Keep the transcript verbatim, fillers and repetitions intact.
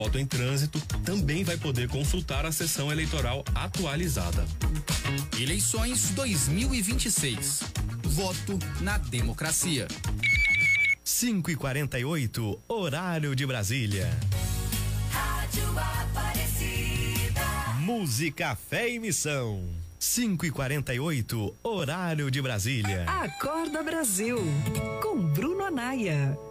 Voto em trânsito também vai poder consultar a sessão eleitoral atualizada. Eleições dois mil e vinte e seis. Voto na democracia. cinco e quarenta e oito, horário de Brasília. Rádio Aparecida. Música, fé e missão. cinco e quarenta e oito, horário de Brasília. Acorda Brasil, com Bruno Anaia.